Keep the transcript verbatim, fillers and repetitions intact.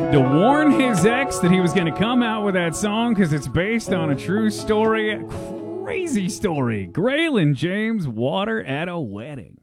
to warn his ex that he was going to come out with that song because it's based on a true story. Crazy story. Graylin James, Water at a Wedding.